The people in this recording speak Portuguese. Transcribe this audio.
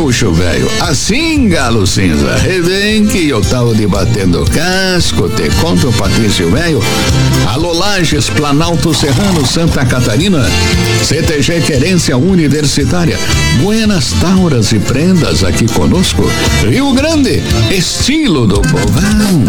gaúcho velho, assim, galo cinza, revém que eu tava debatendo casco, te conto, Patrício velho. Alô, Lages, Planalto Serrano, Santa Catarina, CTG Querência Universitária, Buenas Tauras e Prendas aqui conosco, Rio Grande, estilo do povão.